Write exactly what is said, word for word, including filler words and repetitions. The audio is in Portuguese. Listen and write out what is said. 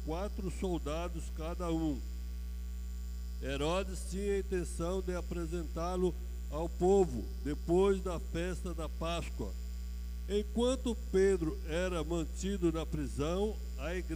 quatro soldados cada um. Herodes tinha a intenção de apresentá-lo ao povo depois da festa da Páscoa. Enquanto Pedro era mantido na prisão, a igreja